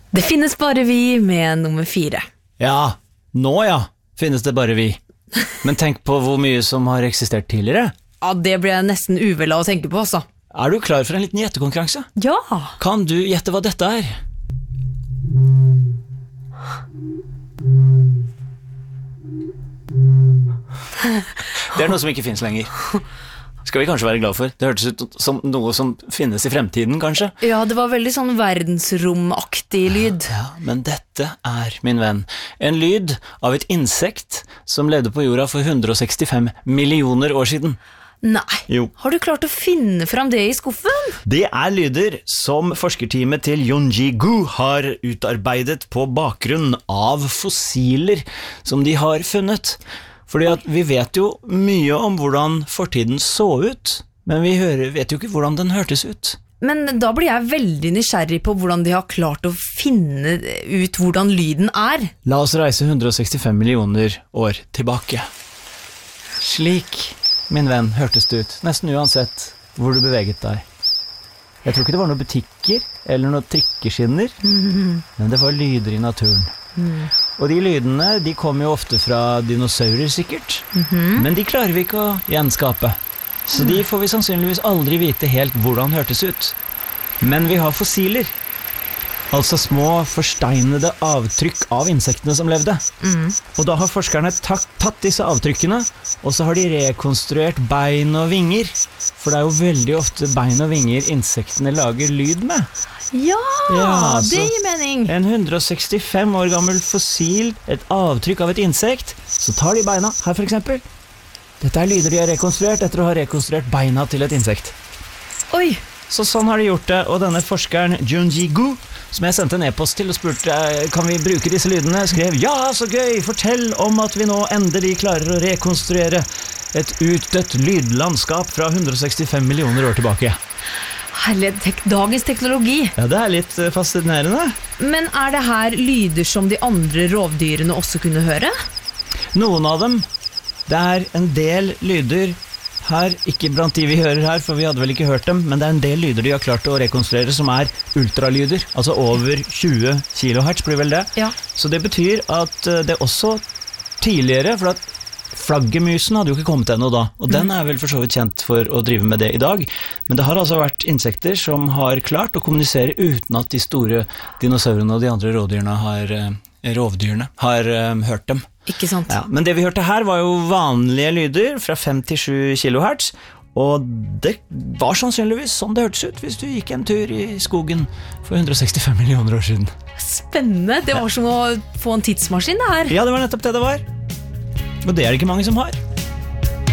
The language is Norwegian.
Det finnes bare vi med nummer 4. Ja, nå finnes det bare vi. Men tenk på hvor mye som har eksistert tidligere. Ja, det ble jeg nesten uvel av å tenke på, altså. Er du klar for en liten gjettekonkurranse? Ja. Kan du gjette hva dette er? Det er noe som ikke finnes lenger. Skal vi kanskje være glad for. Det hørtes ut som noe som finnes i fremtiden, kanskje. Ja, det var veldig sånn verdensromaktig lyd. Ja, men dette er, min venn, en lyd av et insekt som levde på jorda for 165 millioner år siden. Nei, Jo. Har du klart å finne fram det i skuffen? Det er lyder som forskerteamet til Yunji Gu har utarbeidet på bakgrunn av fossiler som de har funnet. Fordi at vi vet jo mye om hvordan fortiden så ut, men vi vet jo ikke hvordan den hørtes ut. Men da blir jeg veldig nysgjerrig på hvordan de har klart å finne ut hvordan lyden er. La oss reise 165 millioner år tilbake. Slik, min venn, hørtes det ut, nesten uansett hvor du beveget deg. Jeg tror ikke det var noen butikker eller noen trikkeskinner, men det var lyder i naturen. Og de lydene, de kommer jo ofte fra dinosaurer sikkert, men de klarer vi ikke å gjenskape. Så de får vi sannsynligvis aldri vite helt hvordan hørtes ut. Men vi har fossiler, altså små forsteinede avtrykk av insektene som levde. Og da har forskerne tatt disse avtrykkene, og så har de rekonstruert bein og vinger. For det er jo veldig ofte bein og vinger insektene lager lyd med. Ja, så det gir mening. En 165 år gammel fossil, et avtrykk av et insekt, så tar de beina, her for eksempel. Dette er lyder de har rekonstruert etter å ha rekonstruert beina til et insekt. Oi. Så sånn har de gjort det, og denne forskeren Junji Gu, som jeg sendte en e-post til og spurte kan vi bruke disse lydene, skrev ja, så gøy, fortell om at vi nå endelig klarer å rekonstruere et utdødt lydlandskap fra 165 millioner år tilbake. Herlighet, dagens teknologi. Ja, det er litt fascinerende. Men er det her lyder som de andre rovdyrene også kunne høre? Noen av dem. Det er en del lyder her, ikke blant de vi hører her, for vi hadde vel ikke hørt dem, men det er en del lyder de har klart å rekonstruere som er ultralyder, altså over 20 kilohertz blir vel det. Ja. Så det betyr at det også tidligere, for at flaggermusen hadde jo ikke kommet ennå da, og den er vel for så vidt kjent for å drive med det i dag, men det har altså vært insekter som har klart å kommunisere uten at de store dinosaurene og de andre rovdyrene har hørt dem. Ikke sant? Ja, men det vi hørte her var jo vanlige lyder fra 5 til 7 kilohertz, og det var sannsynligvis sånn det hørtes ut hvis du gikk en tur i skogen for 165 millioner år siden. Spennende, det var som å få en tidsmaskin det her. Ja, det var nettopp det det var. Og det er det ikke mange som har.